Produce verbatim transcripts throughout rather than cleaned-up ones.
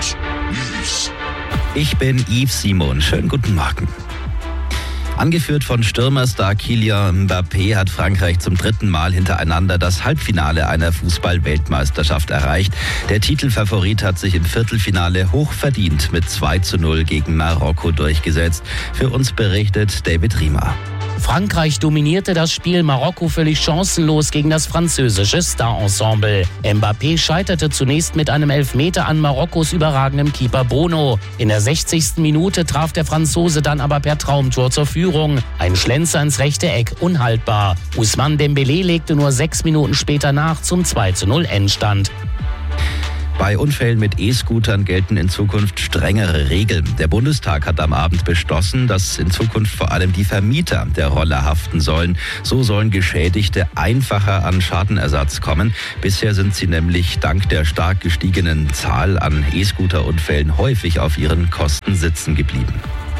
Hit News. Ich bin Yves Simon. Schönen guten Morgen. Angeführt von Stürmerstar Kylian Mbappé hat Frankreich zum dritten Mal hintereinander das Halbfinale einer Fußball-Weltmeisterschaft erreicht. Der Titelfavorit hat sich im Viertelfinale hochverdient mit zwei zu null gegen Marokko durchgesetzt. Für uns berichtet David Riemer. Frankreich dominierte das Spiel, Marokko völlig chancenlos gegen das französische Star-Ensemble. Mbappé scheiterte zunächst mit einem Elfmeter an Marokkos überragendem Keeper Bono. In der sechzigsten Minute traf der Franzose dann aber per Traumtor zur Führung. Ein Schlenzer ins rechte Eck, unhaltbar. Ousmane Dembélé legte nur sechs Minuten später nach zum zwei zu null Endstand. Bei Unfällen mit E-Scootern gelten in Zukunft strengere Regeln. Der Bundestag hat am Abend beschlossen, dass in Zukunft vor allem die Vermieter der Roller haften sollen. So sollen Geschädigte einfacher an Schadenersatz kommen. Bisher sind sie nämlich dank der stark gestiegenen Zahl an E-Scooter-Unfällen häufig auf ihren Kosten sitzen geblieben.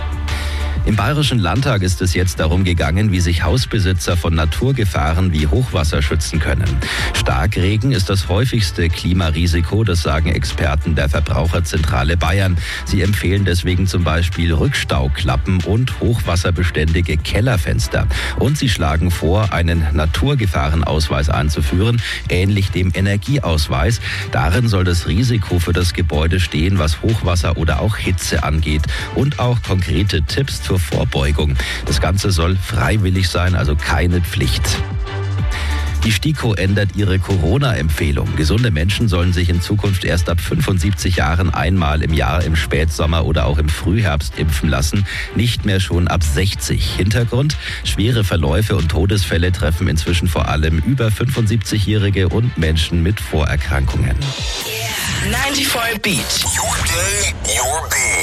Im Bayerischen Landtag ist es jetzt darum gegangen, wie sich Hausbesitzer von Naturgefahren wie Hochwasser schützen können. Starkregen ist das häufigste Klimarisiko, das sagen Experten der Verbraucherzentrale Bayern. Sie empfehlen deswegen zum Beispiel Rückstauklappen und hochwasserbeständige Kellerfenster. Und sie schlagen vor, einen Naturgefahrenausweis einzuführen, ähnlich dem Energieausweis. Darin soll das Risiko für das Gebäude stehen, was Hochwasser oder auch Hitze angeht. Und auch konkrete Tipps zur Vorbeugung. Das Ganze soll freiwillig sein, also keine Pflicht. Die STIKO ändert ihre Corona-Empfehlung. Gesunde Menschen sollen sich in Zukunft erst ab fünfundsiebzig Jahren einmal im Jahr im Spätsommer oder auch im Frühherbst impfen lassen, nicht mehr schon ab sechzig. Hintergrund: schwere Verläufe und Todesfälle treffen inzwischen vor allem über fünfundsiebzigjährige und Menschen mit Vorerkrankungen. Yeah. neunundneunzig Beats. Your day, your beat.